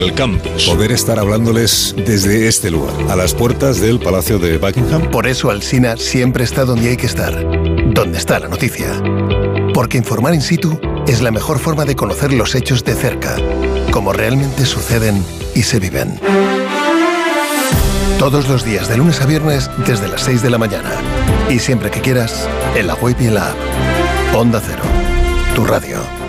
El campus. Poder estar hablándoles desde este lugar, a las puertas del Palacio de Buckingham. Por eso Alsina siempre está donde hay que estar, donde está la noticia. Porque informar in situ es la mejor forma de conocer los hechos de cerca, como realmente suceden y se viven. Todos los días, de lunes a viernes, desde las 6 de la mañana. Y siempre que quieras, en la web y en la app. Onda Cero, tu radio.